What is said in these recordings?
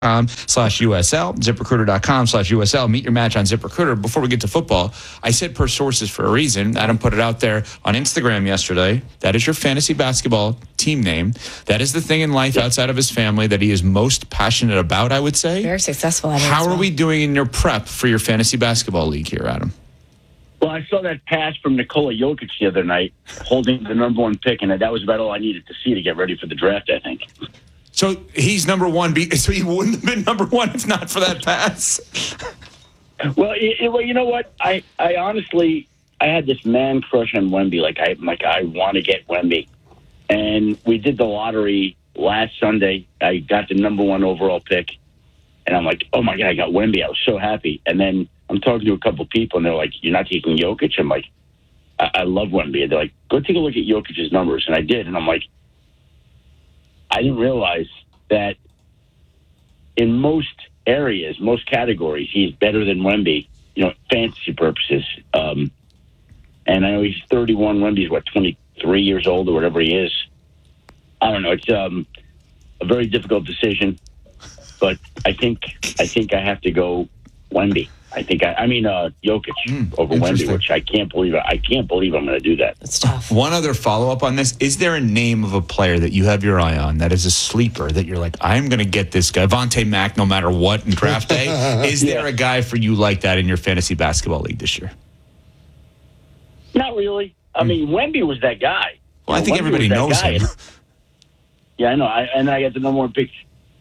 ZipRecruiter.com/USL, ZipRecruiter.com/USL. Meet your match on ZipRecruiter. Before we get to football, I said per sources for a reason. Adam put it out there on Instagram yesterday. That is your fantasy basketball team name. That is the thing in life outside of his family that he is most passionate about, I would say. Very successful at it. How are we doing in your prep for your fantasy basketball league here, Adam? Well, I saw that pass from Nikola Jokic the other night, holding the number one pick, and that was about all I needed to see to get ready for the draft, I think. So he's number one. So he wouldn't have been number one if not for that pass. Well, you know what? I honestly, I had this man crush on Wemby. I want to get Wemby, and we did the lottery last Sunday. I got the number one overall pick, and I'm like, oh my god, I got Wemby. I was so happy. And then I'm talking to a couple people, and they're like, you're not taking Jokic? I'm like, I love Wemby. And they're like, go take a look at Jokic's numbers, and I did, and I'm like, I didn't realize that in most areas, most categories, he's better than Wemby, fantasy purposes. And I know he's 31. Wemby's, 23 years old or whatever he is. I don't know. It's a very difficult decision, but I think I have to go Wemby. Jokic over Wemby, which I can't believe. I can't believe I'm going to do that. It's tough. One other follow-up on this. Is there a name of a player that you have your eye on that is a sleeper that you're like, I'm going to get this guy, Vontae Mack, no matter what in draft day? Is there a guy for you like that in your fantasy basketball league this year? Not really. I mean, Wemby was that guy. Well, I think everybody knows him. Yeah, I know. I got the number one pick.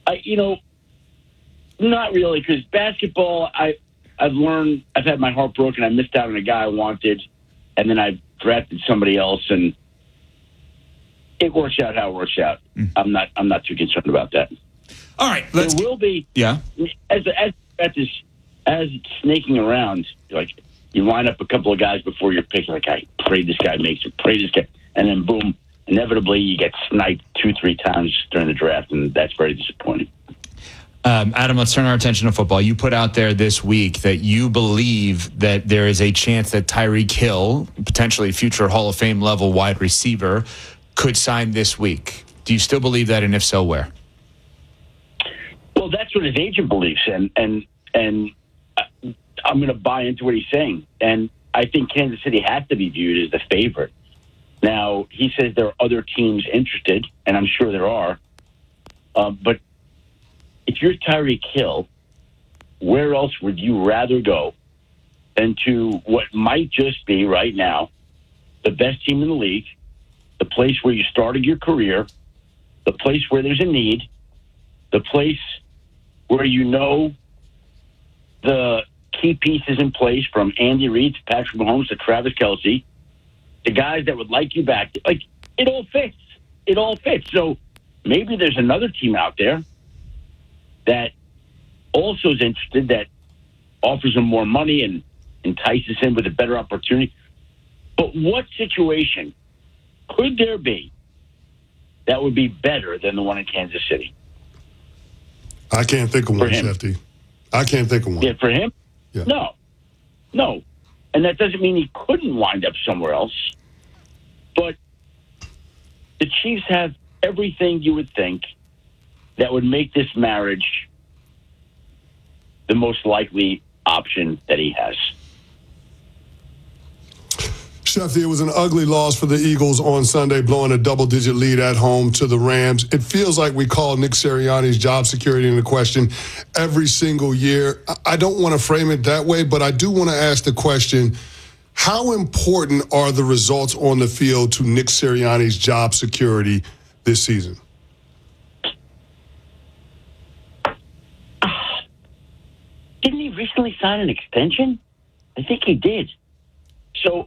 Not really, because basketball, I've learned, I've had my heart broken. I missed out on a guy I wanted, and then I drafted somebody else, and it works out how it works out. I'm not too concerned about that. All right, there will be. Yeah. As it's snaking around, like you line up a couple of guys before your pick. Like, I pray this guy makes it. Pray this guy, and then boom, inevitably you get sniped 2-3 times during the draft, and that's very disappointing. Adam, let's turn our attention to football. You put out there this week that you believe that there is a chance that Tyreek Hill, potentially future Hall of Fame level wide receiver, could sign this week. Do you still believe that, and if so, where? Well, that's what his agent believes, and I'm going to buy into what he's saying. And I think Kansas City has to be viewed as the favorite. Now, he says there are other teams interested, and I'm sure there are, but if you're Tyreek Hill, where else would you rather go than to what might just be right now the best team in the league, the place where you started your career, the place where there's a need, the place where the key pieces in place from Andy Reid to Patrick Mahomes to Travis Kelce, the guys that would like you back. Like, it all fits. It all fits. So maybe there's another team out there that also is interested, that offers him more money and entices him with a better opportunity. But what situation could there be that would be better than the one in Kansas City? I can't think of one, Shefty. I can't think of one. Yeah, for him? Yeah. No. And that doesn't mean he couldn't wind up somewhere else. But the Chiefs have everything you would think that would make this marriage the most likely option that he has. Shefty, it was an ugly loss for the Eagles on Sunday, blowing a double-digit lead at home to the Rams. It feels like we call Nick Sirianni's job security into question every single year. I don't want to frame it that way, but I do want to ask the question, how important are the results on the field to Nick Sirianni's job security this season? Didn't he recently sign an extension? I think he did. So,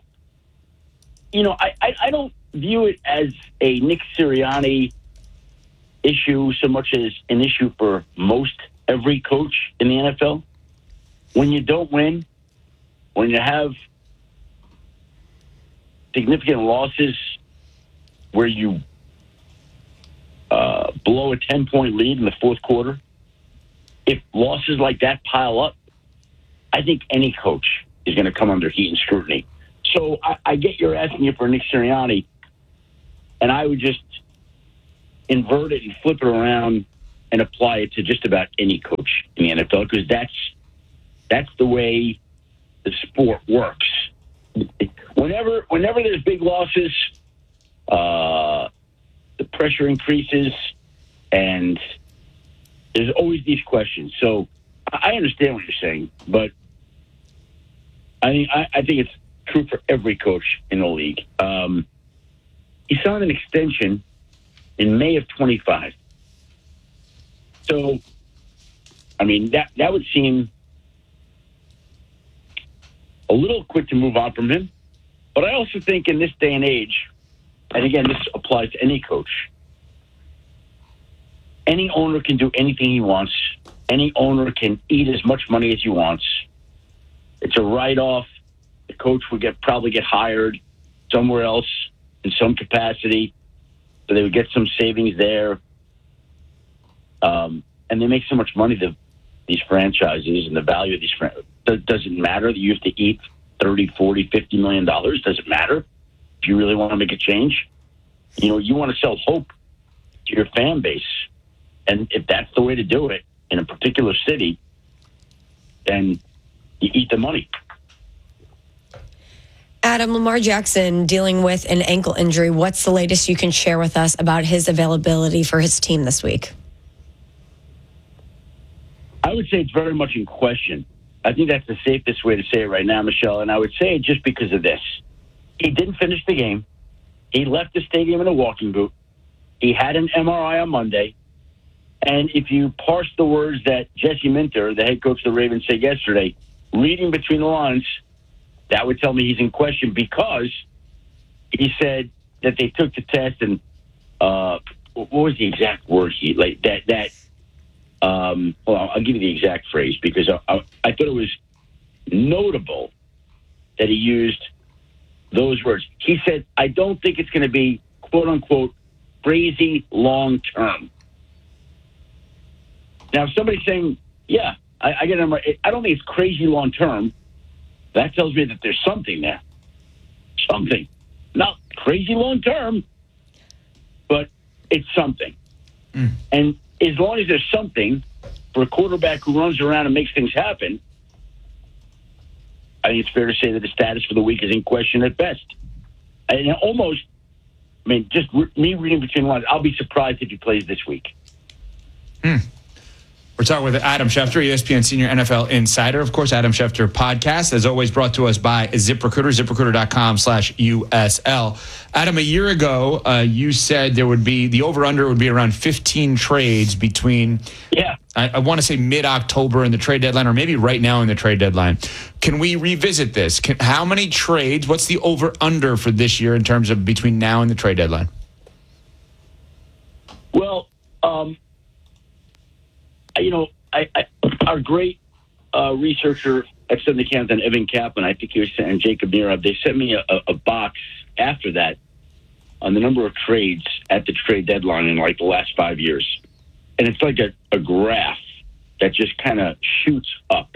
I don't view it as a Nick Sirianni issue so much as an issue for every coach in the NFL. When you don't win, when you have significant losses where you blow a 10-point lead in the fourth quarter, if losses like that pile up, I think any coach is going to come under heat and scrutiny. So I get you're asking it for Nick Sirianni, and I would just invert it and flip it around and apply it to just about any coach in the NFL, because that's the way the sport works. Whenever there's big losses, the pressure increases, and there's always these questions. So I understand what you're saying, but I think it's true for every coach in the league. He signed an extension in May of 25. So, I mean, that would seem a little quick to move on from him. But I also think in this day and age, and again, this applies to any coach, any owner can do anything he wants. Any owner can eat as much money as he wants. It's a write-off. The coach would probably get hired somewhere else in some capacity, so they would get some savings there. And they make so much money, these franchises, and the value of these franchises. Does it matter that you have to eat $30, $40, $50 million? Does it matter? If you really want to make a change, you want to sell hope to your fan base. And if that's the way to do it in a particular city, then you eat the money. Adam, Lamar Jackson dealing with an ankle injury. What's the latest you can share with us about his availability for his team this week? I would say it's very much in question. I think that's the safest way to say it right now, Michelle. And I would say it just because of this. He didn't finish the game. He left the stadium in a walking boot. He had an MRI on Monday. And if you parse the words that Jesse Minter, the head coach of the Ravens, said yesterday, reading between the lines, that would tell me he's in question, because he said that they took the test and what was the exact word well, I'll give you the exact phrase, because I thought it was notable that he used those words. He said, I don't think it's going to be, quote unquote, crazy long term. Now, if somebody's saying, yeah, I get him right, I don't think it's crazy long term, that tells me that there's something there. Something. Not crazy long term, but it's something. And as long as there's something for a quarterback who runs around and makes things happen, I think it's fair to say that the status for the week is in question at best. And just me reading between the lines, I'll be surprised if he plays this week. We're talking with Adam Schefter, ESPN Senior NFL Insider. Of course, Adam Schefter podcast, as always, brought to us by ZipRecruiter, ZipRecruiter.com/USL. Adam, a year ago, you said the over-under would be around 15 trades between, I want to say mid-October and the trade deadline, or maybe right now in the trade deadline. Can we revisit this? How many trades, what's the over-under for this year in terms of between now and the trade deadline? Well, our great researcher at Sunday Countdown, Evan Kaplan, I think he was and Jacob Mirab, they sent me a box after that on the number of trades at the trade deadline in like the last 5 years. And it's like a graph that just kind of shoots up.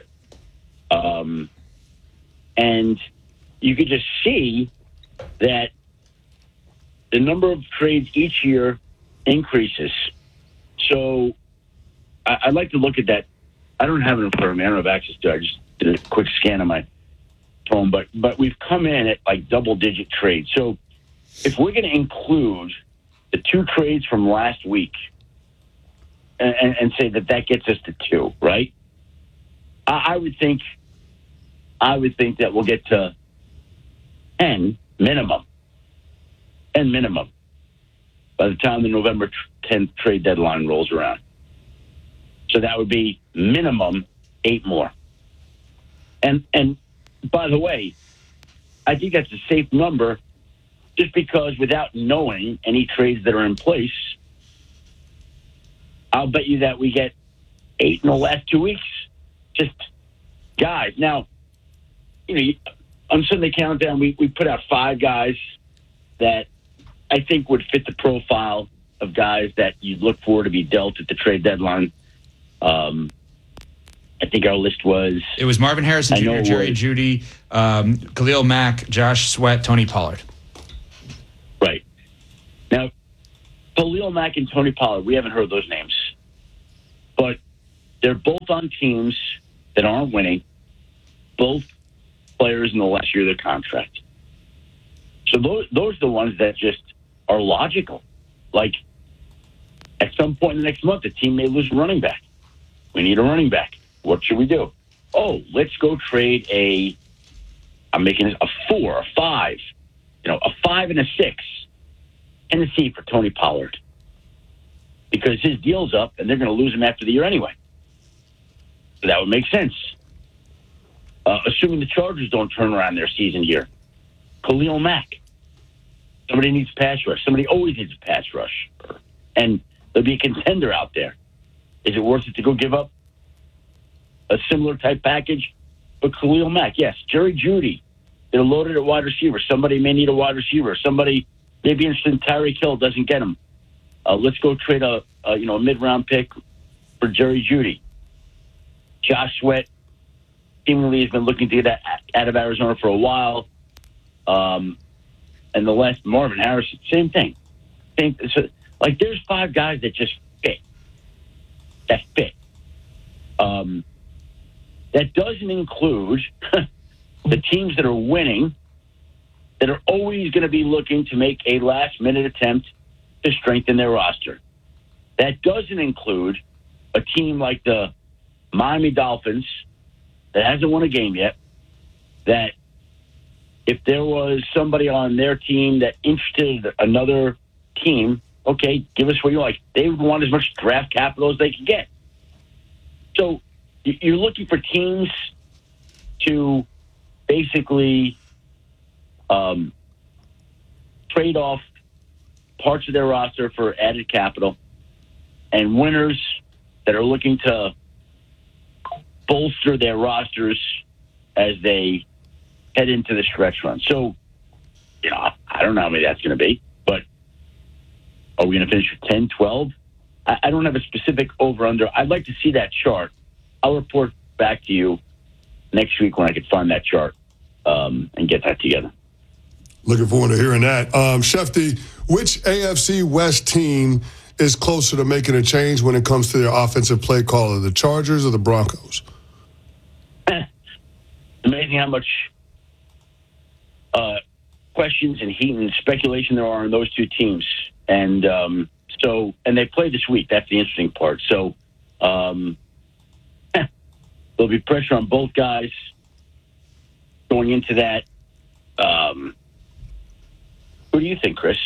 And you could just see that the number of trades each year increases. So I'd like to look at that. I don't have it in front of me. I don't have access to it. I just did a quick scan on my phone. But we've come in at like double-digit trades. So if we're going to include the 2 trades from last week and say that gets us to 2, right? I would think that we'll get to 10 minimum. 10 minimum by the time the November 10th trade deadline rolls around. So that would be minimum 8 more. And by the way, I think that's a safe number, just because without knowing any trades that are in place, I'll bet you that we get 8 in the last 2 weeks. Just guys. Now, on Sunday Countdown, we put out 5 guys that I think would fit the profile of guys that you'd look for to be dealt at the trade deadline. I think our list was... It was Marvin Harrison Jr., Jerry Jeudy, Khalil Mack, Josh Sweat, Tony Pollard. Right. Now, Khalil Mack and Tony Pollard, we haven't heard those names. They're both on teams that aren't winning. Both players in the last year of their contract. So those are the ones that just are logical. Like, at some point in the next month, the team may lose a running back. We need a running back. What should we do? Oh, let's go trade I'm making it a 4, a 5, a 5 and a 6 Tennessee for Tony Pollard. Because his deal's up and they're going to lose him after the year anyway. So that would make sense. Assuming the Chargers don't turn around their season here. Khalil Mack. Somebody needs pass rush. Somebody always needs a pass rush. And there'll be a contender out there. Is it worth it to go give up a similar type package? But Khalil Mack, yes. Jerry Jeudy, they're loaded at wide receiver. Somebody may need a wide receiver. Somebody may be interested in Tyreek Hill, doesn't get him. Let's go trade a mid-round pick for Jerry Jeudy. Josh Sweat seemingly has been looking to get out of Arizona for a while. And the last, Marvin Harrison, same thing. So, there's 5 guys that just fit. That fit. That doesn't include the teams that are winning, that are always going to be looking to make a last-minute attempt to strengthen their roster. That doesn't include a team like the Miami Dolphins that hasn't won a game yet, that if there was somebody on their team that interested another team, okay, give us what you like. They would want as much draft capital as they can get. So you're looking for teams to basically trade off parts of their roster for added capital, and winners that are looking to bolster their rosters as they head into the stretch run. So, I don't know how many that's going to be, but are we going to finish with 10, 12? I don't have a specific over-under. I'd like to see that chart. I'll report back to you next week when I can find that chart and get that together. Looking forward to hearing that. Shefty, which AFC West team is closer to making a change when it comes to their offensive play caller, the Chargers or the Broncos? Amazing how much questions and heat and speculation there are on those two teams. And and they play this week. That's the interesting part. So there'll be pressure on both guys going into that. What do you think, Chris?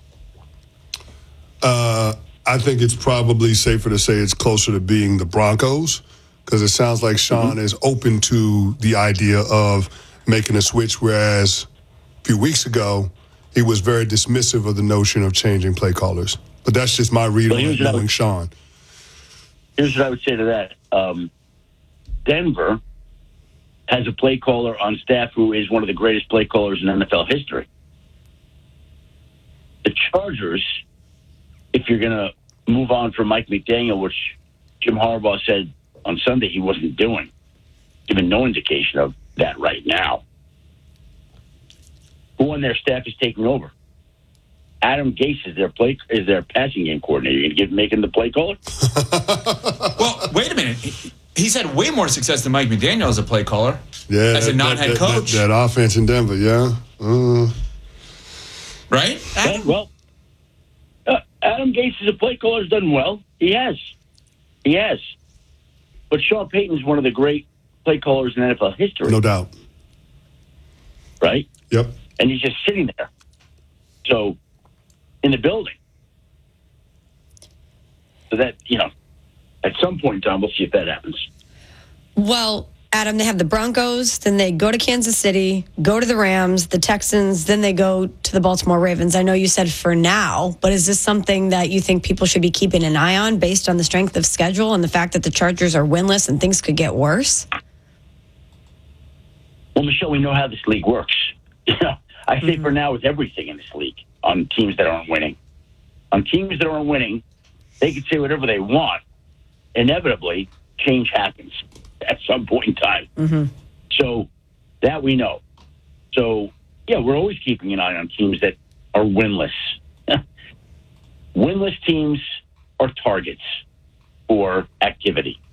I think it's probably safer to say it's closer to being the Broncos, because it sounds like Sean is open to the idea of making a switch, whereas a few weeks ago he was very dismissive of the notion of changing play callers. But that's just my read on it, knowing Sean. Here's what I would say to that. Denver has a play caller on staff who is one of the greatest play callers in NFL history. The Chargers, if you're going to move on from Mike McDaniel, which Jim Harbaugh said on Sunday he wasn't doing, given no indication of that right now, who on their staff is taking over? Adam Gase is their passing game coordinator. You're going to make him the play caller? Well, wait a minute. He's had way more success than Mike McDaniel as a play caller. Yeah, as a non-head coach. That offense in Denver, yeah. Right? Well, Adam Gase as a play caller has done well. He has. But Sean Payton is one of the great play callers in NFL history. No doubt. Right? Yep. And he's just sitting there. So, in the building. So that, at some point in time, we'll see if that happens. Well, Adam, they have the Broncos, then they go to Kansas City, go to the Rams, the Texans, then they go to the Baltimore Ravens. I know you said for now, but is this something that you think people should be keeping an eye on based on the strength of schedule and the fact that the Chargers are winless and things could get worse? Well, Michelle, we know how this league works. I say for now with everything in this league on teams that aren't winning. On teams that aren't winning, they can say whatever they want. Inevitably, change happens at some point in time. Mm-hmm. So that we know. So, yeah, we're always keeping an eye on teams that are winless. Winless teams are targets for activity.